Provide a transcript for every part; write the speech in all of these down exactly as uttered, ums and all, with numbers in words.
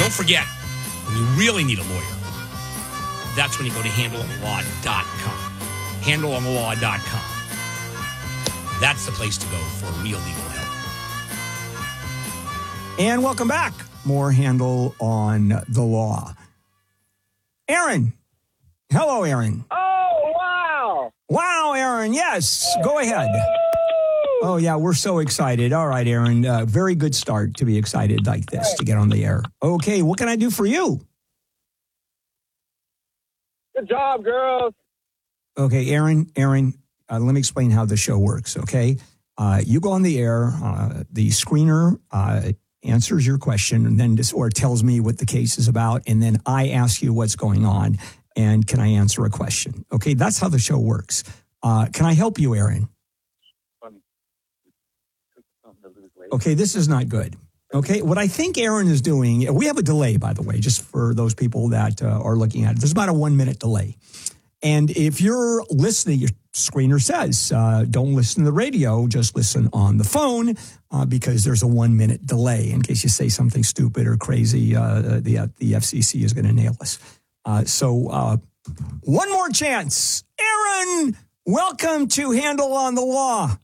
don't forget, when you really need a lawyer, that's when you go to handle on the law dot com. handle on the law dot com. That's the place to go for real legal help. And welcome back. More Handle on the Law. Aaron. Hello, Aaron. Oh, wow. Wow, Aaron. Yes. Go ahead. Oh, yeah. We're so excited. All right, Aaron. Uh, very good start to be excited like this, to get on the air. Okay. What can I do for you? Good job, girls. Okay, Aaron, Aaron, uh, let me explain how the show works, okay? Uh, you go on the air. Uh, the screener uh, answers your question and then just, or tells me what the case is about, and then I ask you what's going on, and can I answer a question? Okay, that's how the show works. Uh, can I help you, Aaron? Okay, this is not good. Okay, what I think Aaron is doing, we have a delay, by the way, just for those people that uh, are looking at it. There's about a one-minute delay. And if you're listening, your screener says, uh, don't listen to the radio, just listen on the phone, uh, because there's a one-minute delay. In case you say something stupid or crazy, uh, the, uh, the F C C is going to nail us. Uh, so uh, one more chance. Aaron, welcome to Handle on the Law.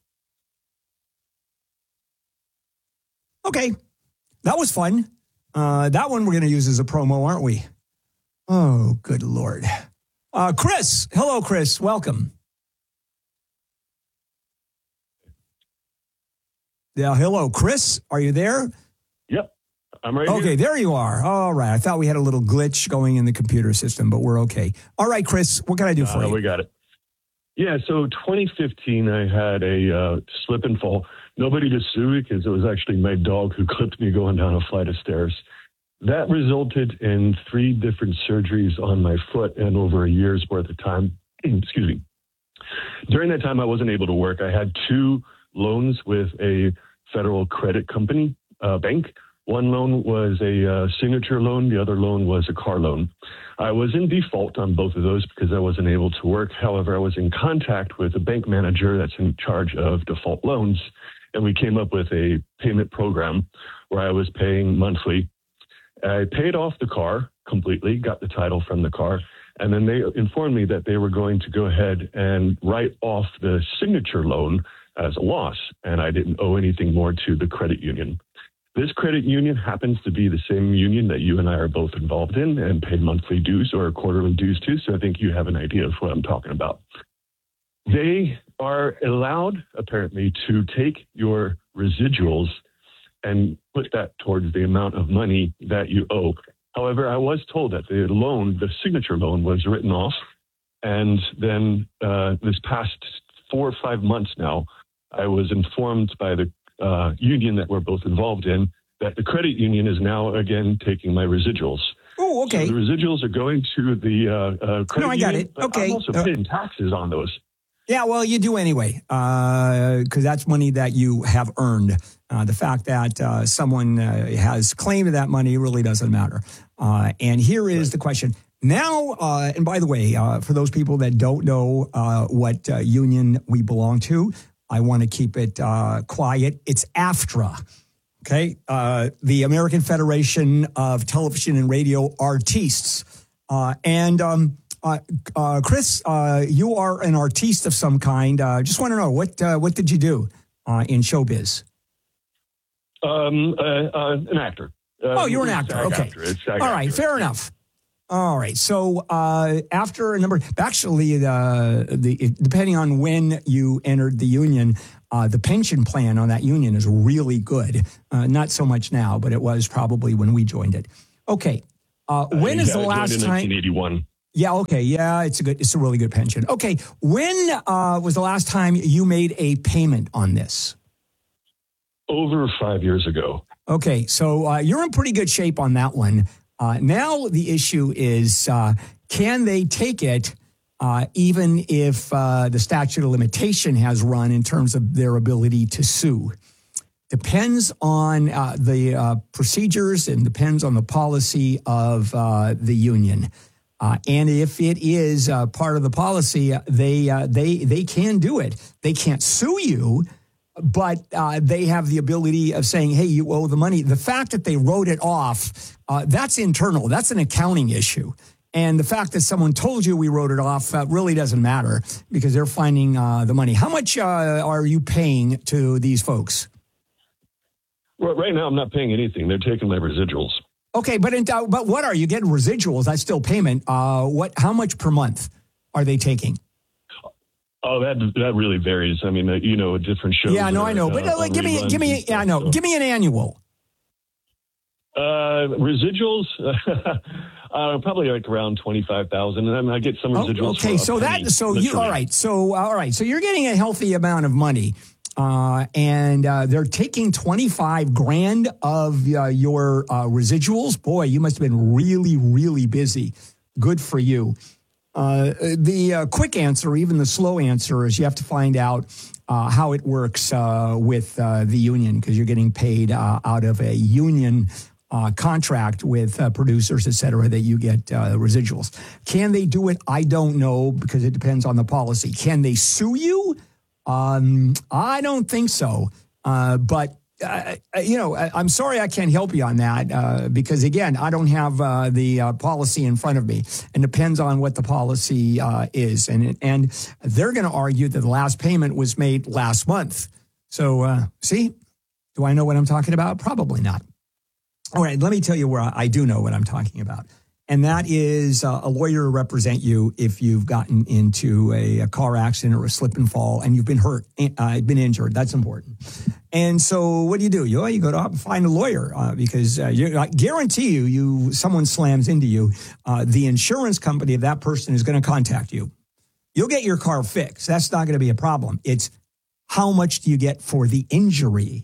Okay, that was fun. Uh, that one we're going to use as a promo, aren't we? Oh, good Lord. Uh, Chris. Hello, Chris. Welcome. Yeah, hello, Chris. Are you there? Yep, I'm right Okay, here. there you are. All right. I thought we had a little glitch going in the computer system, but we're okay. All right, Chris, what can I do for uh, you? We got it. Yeah, so twenty fifteen, I had a uh, slip and fall. Nobody to sue because it was actually my dog who clipped me going down a flight of stairs. That resulted in three different surgeries on my foot and over a year's worth of time. Excuse me. During that time, I wasn't able to work. I had two loans with a federal credit company, uh, bank. One loan was a uh, signature loan. The other loan was a car loan. I was in default on both of those because I wasn't able to work. However, I was in contact with a bank manager that's in charge of default loans, and we came up with a payment program where I was paying monthly. I paid off the car completely, got the title from the car, and then they informed me that they were going to go ahead and write off the signature loan as a loss, and I didn't owe anything more to the credit union. This credit union happens to be the same union that you and I are both involved in and paid monthly dues or quarterly dues to, so I think you have an idea of what I'm talking about. They are allowed, apparently, to take your residuals and put that towards the amount of money that you owe. However, I was told that the loan, the signature loan, was written off, and then uh, this past four or five months now, I was informed by the uh, union that we're both involved in that the credit union is now again taking my residuals. Oh, okay. So the residuals are going to the uh, uh, credit No, I got union, it. but Okay. I'm also Uh, paying taxes on those. Yeah, well, you do anyway, because uh, that's money that you have earned. Uh, the fact that uh, someone uh, has claim to that money really doesn't matter. Uh, and here is the question. Now, uh, and by the way, uh, for those people that don't know uh, what uh, union we belong to, I want to keep it uh, quiet. It's AFTRA, okay? Uh, the American Federation of Television and Radio Artistes. Uh, and... Um, Uh, uh, Chris, uh, you are an artiste of some kind. Uh, just want to know, what uh, what did you do uh, in showbiz? Um, uh, uh, an actor. Uh, oh, you're an actor. SAG Okay. actor. It's SAG All right, actor. fair enough. All right. So uh, after a number, actually, the, the depending on when you entered the union, uh, the pension plan on that union is really good. Uh, not so much now, but it was probably when we joined it. Okay. Uh, when uh, is yeah, the I joined last in time? nineteen eighty-one. Yeah. Okay. Yeah. It's a good. It's a really good pension. Okay. When uh, was the last time you made a payment on this? Over five years ago. Okay. So uh, you're in pretty good shape on that one. Uh, now the issue is, uh, can they take it uh, even if uh, the statute of limitation has run in terms of their ability to sue? Depends on uh, the uh, procedures and depends on the policy of uh, the union. Uh, and if it is uh, part of the policy, they uh, they they can do it. They can't sue you, but uh, they have the ability of saying, hey, you owe the money. The fact that they wrote it off, uh, that's internal. That's an accounting issue. And the fact that someone told you we wrote it off uh, really doesn't matter because they're finding uh, the money. How much uh, are you paying to these folks? Well, right now, I'm not paying anything. They're taking my residuals. Okay, but in, uh, but what are you getting residuals? That's still payment. Uh, what? How much per month are they taking? Oh, that that really varies. I mean, uh, you know, different shows. Yeah, no, are, I know. But uh, like, give me, give me, yeah, I know. So. Give me an annual. Uh, residuals, uh, probably like around twenty-five thousand, and then I get some residuals. Oh, okay, for so penny, that, so literally. you, all right, so all right, so you're getting a healthy amount of money, uh, and uh, they're taking twenty-five grand of uh, your uh, residuals. Boy, you must have been really, really busy. Good for you. Uh, the uh, quick answer, even the slow answer, is you have to find out uh, how it works uh, with uh, the union because you're getting paid uh, out of a union uh, contract with uh, producers, et cetera, that you get uh, residuals. Can they do it? I don't know because it depends on the policy. Can they sue you? Um, I don't think so. Uh, but Uh, you know, I, I'm sorry I can't help you on that uh, because, again, I don't have uh, the uh, policy in front of me. And depends on what the policy uh, is. And and they're going to argue that the last payment was made last month. So, uh, see, do I know what I'm talking about? Probably not. All right, let me tell you where I, I do know what I'm talking about. And that is uh, a lawyer to represent you if you've gotten into a, a car accident or a slip and fall and you've been hurt, uh, been injured. That's important. And so what do you do? You, you go to find a lawyer uh, because uh, you, I guarantee you, you someone slams into you, uh, the insurance company of that person is going to contact you. You'll get your car fixed. That's not going to be a problem. It's how much do you get for the injury?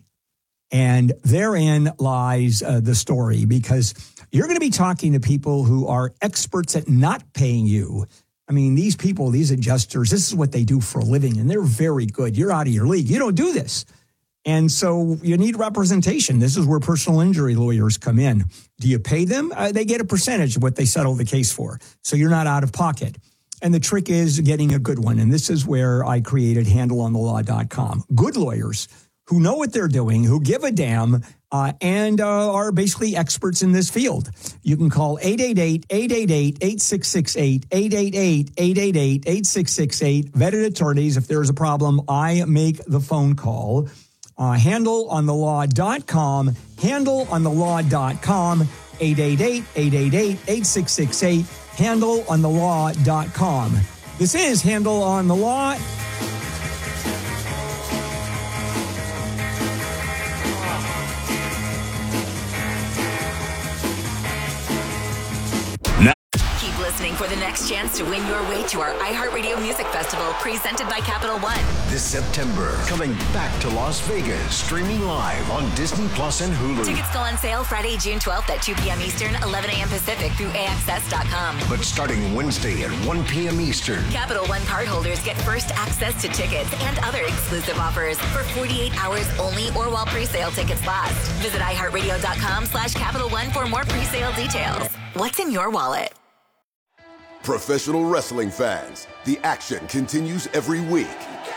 And therein lies uh, the story because you're going to be talking to people who are experts at not paying you. I mean, these people, these adjusters, this is what they do for a living, and they're very good. You're out of your league. You don't do this. And so you need representation. This is where personal injury lawyers come in. Do you pay them? Uh, they get a percentage of what they settle the case for. So you're not out of pocket. And the trick is getting a good one. And this is where I created handle on the law dot com. Good lawyers who know what they're doing, who give a damn, uh, and uh, are basically experts in this field. You can call eight eight eight, eight eight eight, eight six six eight, eight eight eight, eight eight eight, eight six six eight. Vetted attorneys, if there's a problem, I make the phone call. Uh, handle on the law dot com, handle on the law dot com, eight eight eight, eight eight eight, eight six six eight, handle on the law dot com. This is Handle on the Law. Listening for the next chance to win your way to our iHeartRadio Music Festival presented by Capital One. This September, coming back to Las Vegas, streaming live on Disney Plus and Hulu. Tickets go on sale Friday, June twelfth at two p.m. Eastern, eleven a.m. Pacific through A X S dot com. But starting Wednesday at one p.m. Eastern, Capital One cardholders get first access to tickets and other exclusive offers for forty-eight hours only or while pre-sale tickets last. Visit iHeartRadio.com slash Capital One for more pre-sale details. What's in your wallet? Professional wrestling fans, the action continues every week.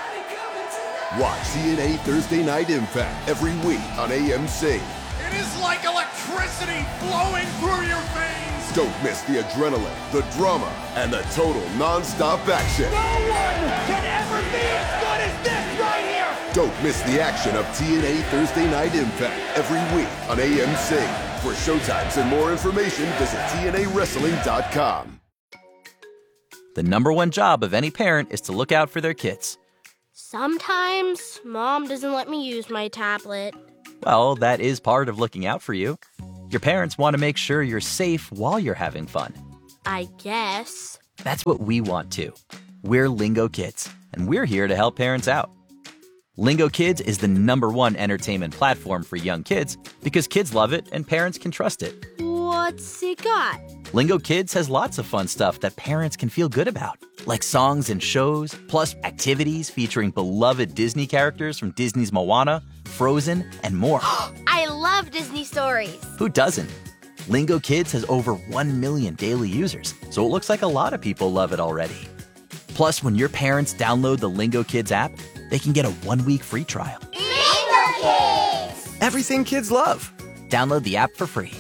Watch T N A Thursday Night Impact every week on A M C. It is like electricity flowing through your veins. Don't miss the adrenaline, the drama, and the total non-stop action. No one can ever be as good as this right here. Don't miss the action of T N A Thursday Night Impact every week on A M C. For showtimes and more information, visit T N A wrestling dot com. The number one job of any parent is to look out for their kids. Sometimes Mom doesn't let me use my tablet. Well, that is part of looking out for you. Your parents want to make sure you're safe while you're having fun. I guess. That's what we want too. We're Lingo Kids, and we're here to help parents out. Lingo Kids is the number one entertainment platform for young kids because kids love it and parents can trust it. What's it got? Lingo Kids has lots of fun stuff that parents can feel good about, like songs and shows, plus activities featuring beloved Disney characters from Disney's Moana, Frozen, and more. I love Disney stories. Who doesn't? Lingo Kids has over one million daily users, so it looks like a lot of people love it already. Plus, when your parents download the Lingo Kids app, they can get a one-week free trial. Everything kids love. Download the app for free.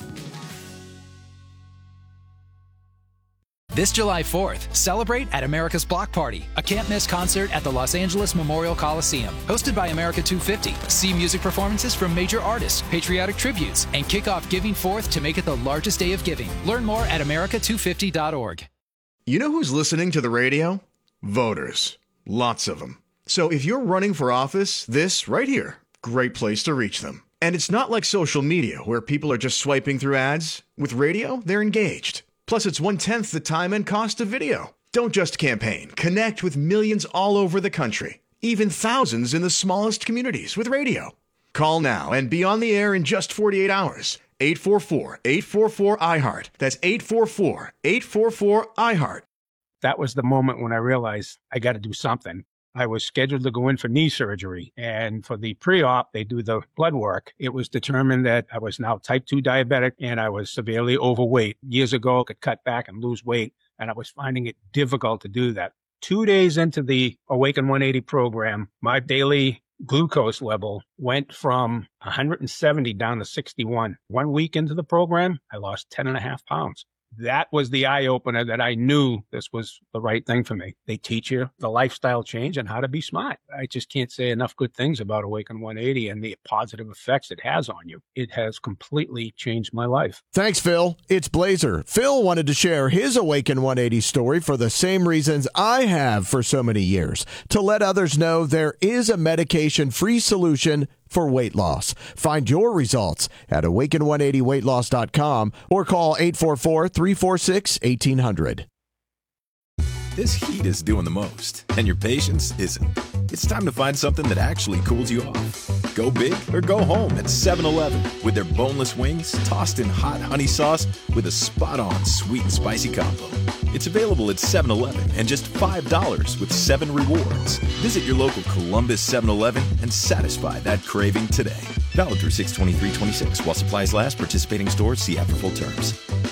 This July fourth, celebrate at America's Block Party, a can't-miss concert at the Los Angeles Memorial Coliseum. Hosted by America two fifty, see music performances from major artists, patriotic tributes, and kick off Giving Fourth to make it the largest day of giving. Learn more at America two fifty dot org. You know who's listening to the radio? Voters. Lots of them. So if you're running for office, this right here, great place to reach them. And it's not like social media where people are just swiping through ads. With radio, they're engaged. Plus, it's one-tenth the time and cost of video. Don't just campaign. Connect with millions all over the country, even thousands in the smallest communities with radio. Call now and be on the air in just forty-eight hours. eight four four, eight four four, I heart. That's eight four four, eight four four, I heart. That was the moment when I realized I got to do something. I was scheduled to go in for knee surgery, and for the pre-op, they do the blood work. It was determined that I was now type two diabetic and I was severely overweight. Years ago, I could cut back and lose weight, and I was finding it difficult to do that. Two days into the Awaken one eighty program, my daily glucose level went from one hundred seventy down to sixty-one. One week into the program, I lost ten and a half pounds. That was the eye-opener that I knew this was the right thing for me. They teach you the lifestyle change and how to be smart. I just can't say enough good things about Awaken one eighty and the positive effects it has on you. It has completely changed my life. Thanks, Phil. It's Blazer. Phil wanted to share his Awaken one eighty story for the same reasons I have for so many years, to let others know there is a medication-free solution for weight loss. Find your results at awaken one eighty weight loss dot com or call eight four four, three four six, one eight hundred. This heat is doing the most, and your patience isn't. It's time to find something that actually cools you off. Go big or go home at seven eleven with their boneless wings tossed in hot honey sauce with a spot-on sweet and spicy combo. It's available at seven eleven and just five dollars with seven rewards. Visit your local Columbus seven eleven and satisfy that craving today. Valid through six twenty-three twenty-six while supplies last. Participating stores see app for full terms.